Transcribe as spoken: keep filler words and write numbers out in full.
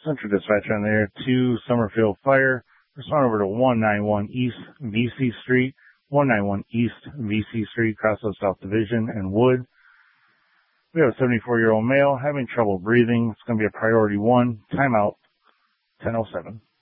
Central Dispatch on there to Summerfield Fire. Respond over to one ninety-one East V C Street, one ninety-one East V C Street, Crossroad South Division, and Wood. We have a seventy-four-year-old male having trouble breathing. It's going to be a priority one. Timeout, ten oh seven.